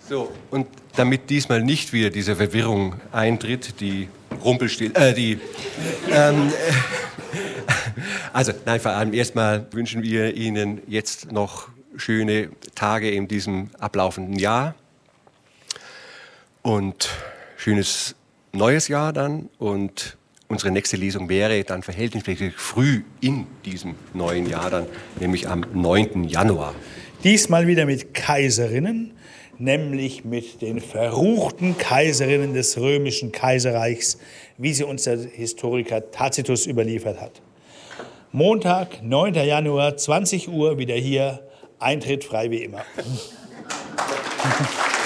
So, und damit diesmal nicht wieder diese Verwirrung eintritt, die also nein, vor allem erstmal wünschen wir Ihnen jetzt noch schöne Tage in diesem ablaufenden Jahr und schönes neues Jahr dann. Und unsere nächste Lesung wäre dann verhältnismäßig früh in diesem neuen Jahr dann, nämlich am 9. Januar. Diesmal wieder mit Kaiserinnen, nämlich mit den verruchten Kaiserinnen des römischen Kaiserreichs, wie sie uns der Historiker Tacitus überliefert hat. Montag, 9. Januar, 20 Uhr, wieder hier, Eintritt frei wie immer.